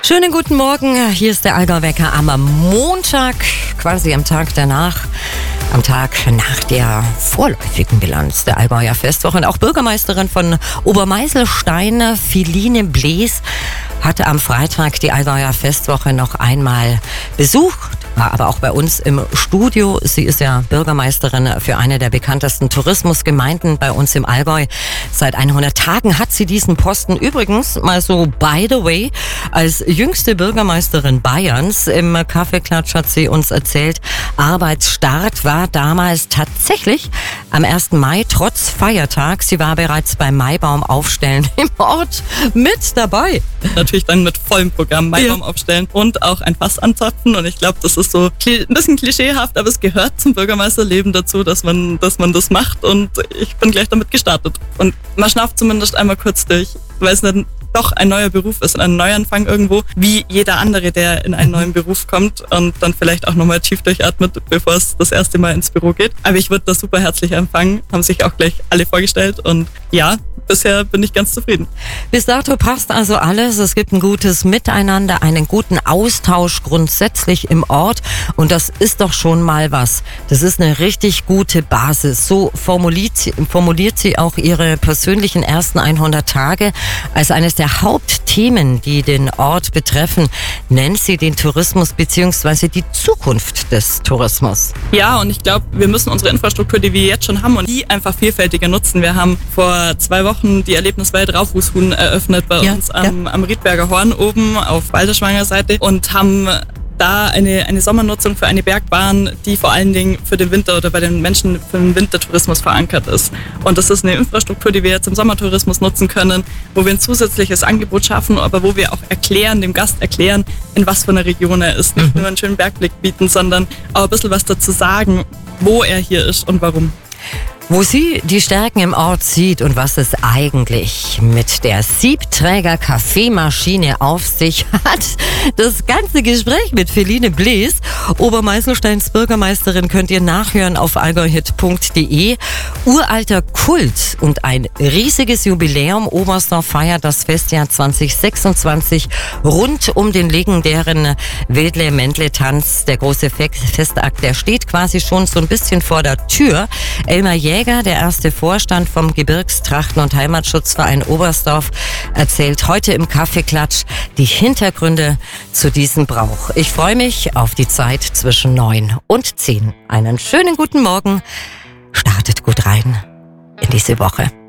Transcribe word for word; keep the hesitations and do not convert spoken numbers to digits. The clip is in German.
Schönen guten Morgen, hier ist der Allgäu-Wecker am Montag, quasi am Tag danach, am Tag nach der vorläufigen Bilanz der Allgäuer Festwoche. Und auch Bürgermeisterin von Obermeiselstein, Philine Blees, hatte am Freitag die Allgäuer Festwoche noch einmal besucht. War aber auch bei uns im Studio. Sie ist ja Bürgermeisterin für eine der bekanntesten Tourismusgemeinden bei uns im Allgäu. Seit hundert Tagen hat sie diesen Posten. Übrigens, mal so by the way, als jüngste Bürgermeisterin Bayerns. Im Kaffeeklatsch hat sie uns erzählt, Arbeitsstart war damals tatsächlich am ersten Mai, trotz Feiertag. Sie war bereits beim Maibaum aufstellen im Ort mit dabei. Natürlich dann mit vollem Programm Maibaum ja. aufstellen und auch ein Fass anzapfen. Und ich glaube, das ist so ein bisschen klischeehaft, aber es gehört zum Bürgermeisterleben dazu, dass man, dass man das macht. Und ich bin gleich damit gestartet. Und man schnauft zumindest einmal kurz durch, weil es dann doch ein neuer Beruf ist und ein Neuanfang irgendwo, wie jeder andere, der in einen neuen Beruf kommt und dann vielleicht auch nochmal tief durchatmet, bevor es das erste Mal ins Büro geht. Aber ich wurde da super herzlich empfangen, haben sich auch gleich alle vorgestellt und ja, bisher bin ich ganz zufrieden. Bis dato passt also alles. Es gibt ein gutes Miteinander, einen guten Austausch grundsätzlich im Ort und das ist doch schon mal was. Das ist eine richtig gute Basis. So formuliert, formuliert sie auch ihre persönlichen ersten hundert Tage als eines der Hauptthemen, die den Ort betreffen, nennt sie den Tourismus bzw. die Zukunft des Tourismus. Ja, und ich glaube, wir müssen unsere Infrastruktur, die wir jetzt schon haben, und die einfach vielfältiger nutzen. Wir haben vor zwei Wochen die Erlebniswelt Raufußhuhn eröffnet bei ja, uns am, ja. am Riedberger Horn oben auf Balderschwanger Seite und haben da eine, eine Sommernutzung für eine Bergbahn, die vor allen Dingen für den Winter oder bei den Menschen für den Wintertourismus verankert ist. Und das ist eine Infrastruktur, die wir jetzt im Sommertourismus nutzen können, wo wir ein zusätzliches Angebot schaffen, aber wo wir auch erklären, dem Gast erklären, in was für einer Region er ist. Nicht nur einen schönen Bergblick bieten, sondern auch ein bisschen was dazu sagen, wo er hier ist und warum. Wo sie die Stärken im Ort sieht und was es eigentlich mit der Siebträger-Kaffeemaschine auf sich hat. Das ganze Gespräch mit Philine Blees, Obermeiselsteins Bürgermeisterin, könnt ihr nachhören auf allgäuhit punkt de. Uralter Kult und ein riesiges Jubiläum. Oberstdorf feiert das Festjahr zwanzig sechsundzwanzig rund um den legendären Wedle-Mendle-Tanz. Der große Festakt, der steht quasi schon so ein bisschen vor der Tür. Elmar Jäger, der erste Vorstand vom Gebirgstrachten- und Heimatschutzverein Oberstdorf, erzählt heute im Kaffeeklatsch die Hintergründe zu diesem Brauch. Ich freue mich auf die Zeit zwischen neun und zehn. Einen schönen guten Morgen. Startet gut rein in diese Woche.